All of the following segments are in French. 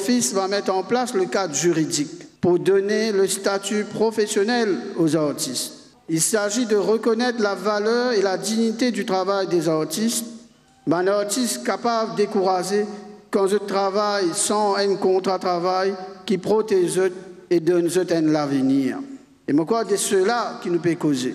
l'Office va mettre en place le cadre juridique pour donner le statut professionnel aux artistes. Il s'agit de reconnaître la valeur et la dignité du travail des artistes. Un artiste capable de décourager quand je travaille sans un contrat de travail qui protège et donne l'avenir. Et je crois que c'est cela qui nous peut causer.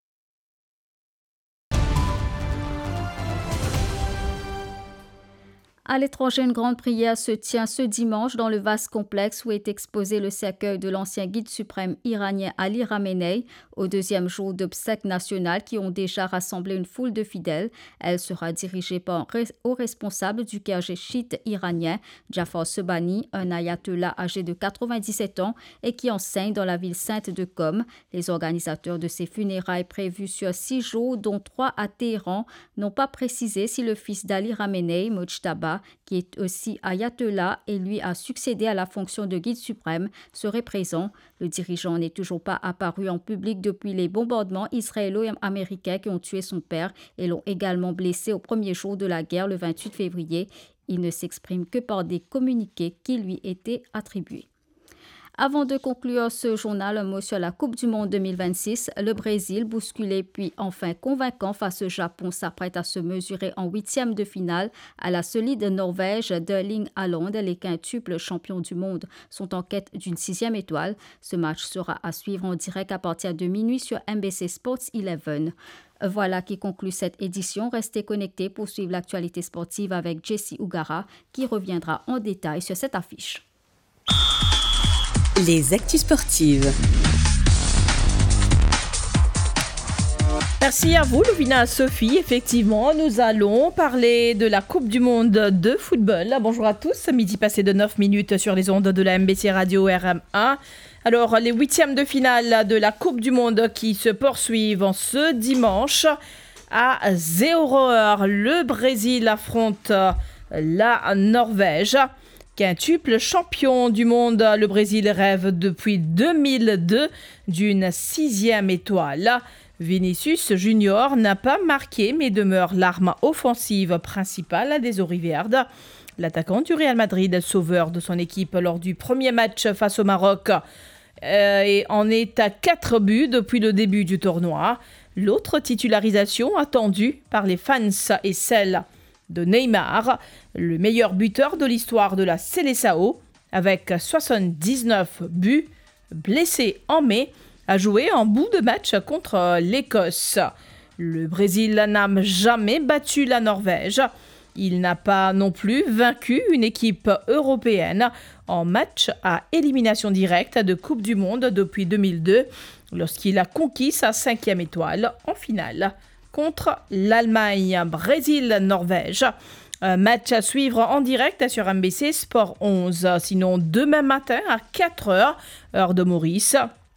À l'étranger, une grande prière se tient ce dimanche dans le vaste complexe où est exposé le cercueil de l'ancien guide suprême iranien Ali Khamenei au deuxième jour d'obsèques nationales qui ont déjà rassemblé une foule de fidèles. Elle sera dirigée par un haut responsable du clergé chiite iranien, Jafar Sobhani, un ayatollah âgé de 97 ans et qui enseigne dans la ville sainte de Qom. Les organisateurs de ces funérailles prévues sur 6 jours, dont 3 à Téhéran, n'ont pas précisé si le fils d'Ali Khamenei, Mojtaba, qui est aussi ayatollah et lui a succédé à la fonction de guide suprême, serait présent. Le dirigeant n'est toujours pas apparu en public depuis les bombardements israélo-américains qui ont tué son père et l'ont également blessé au premier jour de la guerre le 28 février. Il ne s'exprime que par des communiqués qui lui étaient attribués. Avant de conclure ce journal, un mot sur la Coupe du Monde 2026. Le Brésil, bousculé puis enfin convaincant face au Japon, s'apprête à se mesurer en huitième de finale à la solide Norvège d'Erling Haaland. Les quintuples champions du monde sont en quête d'une 6e étoile. Ce match sera à suivre en direct à partir de minuit sur MBC Sports 11. Voilà qui conclut cette édition. Restez connectés pour suivre l'actualité sportive avec Jessie Ougara qui reviendra en détail sur cette affiche. Les actus sportives. Merci à vous, Louvina Sophie. Effectivement, nous allons parler de la Coupe du Monde de football. Bonjour à tous, midi passé de 9 minutes sur les ondes de la MBC Radio RM1. Alors, les huitièmes de finale de la Coupe du Monde qui se poursuivent en ce dimanche à 0h. Le Brésil affronte la Norvège. Quintuple champion du monde, le Brésil rêve depuis 2002 d'une 6e étoile. Vinicius Junior n'a pas marqué mais demeure l'arme offensive principale des Auriverdes. L'attaquant du Real Madrid, sauveur de son équipe lors du premier match face au Maroc, et en est à 4 buts depuis le début du tournoi. L'autre titularisation attendue par les fans est celle de Neymar, le meilleur buteur de l'histoire de la Seleção, avec 79 buts, blessé en mai, a joué en bout de match contre l'Écosse. Le Brésil n'a jamais battu la Norvège. Il n'a pas non plus vaincu une équipe européenne en match à élimination directe de Coupe du Monde depuis 2002, lorsqu'il a conquis sa 5e étoile en finale contre l'Allemagne. Brésil-Norvège. Un match à suivre en direct sur MBC Sport 11. Sinon, demain matin à 4h, heure de Maurice,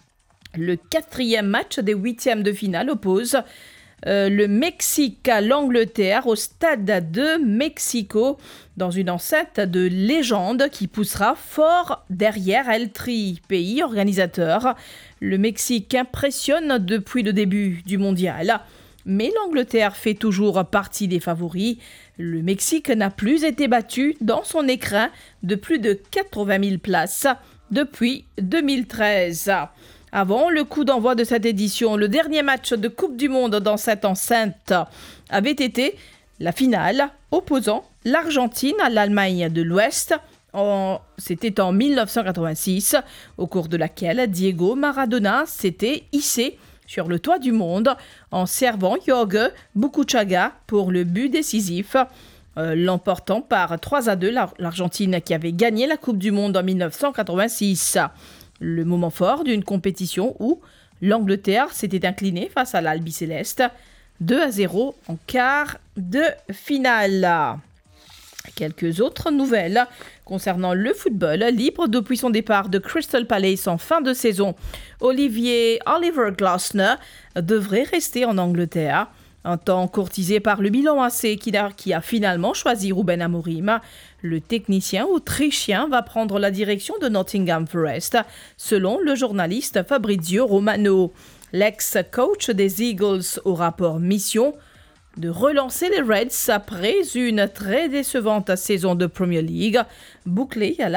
le 4e match des 8e de finale oppose le Mexique à l'Angleterre au stade de Mexico dans une enceinte de légende qui poussera fort derrière El Tri, pays organisateur. Le Mexique impressionne depuis le début du mondial. Mais l'Angleterre fait toujours partie des favoris. Le Mexique n'a plus été battu dans son écrin de plus de 80 000 places depuis 2013. Avant le coup d'envoi de cette édition, le dernier match de Coupe du Monde dans cette enceinte avait été la finale opposant l'Argentine à l'Allemagne de l'Ouest. C'était en 1986, au cours de laquelle Diego Maradona s'était hissé sur le toit du monde en servant Jorge Bukuchaga pour le but décisif, l'emportant par 3-2 l'Argentine qui avait gagné la Coupe du Monde en 1986. Le moment fort d'une compétition où l'Angleterre s'était inclinée face à l'Albiceleste 2-0 en quart de finale. Quelques autres nouvelles concernant le football. Libre depuis son départ de Crystal Palace en fin de saison, Oliver Glasner devrait rester en Angleterre. Un temps courtisé par le Milan AC qui a finalement choisi Ruben Amorim. Le technicien autrichien va prendre la direction de Nottingham Forest, selon le journaliste Fabrizio Romano. L'ex-coach des Eagles aura pour mission de relancer les Reds après une très décevante saison de Premier League, bouclée à la